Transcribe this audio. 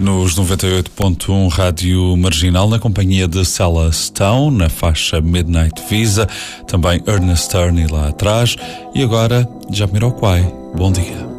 Nos 98.1 Rádio Marginal, na companhia de Sela Stone, na faixa Midnight Visa, também Ernest Tuurney lá atrás, e agora Jamiroquai. Bom dia.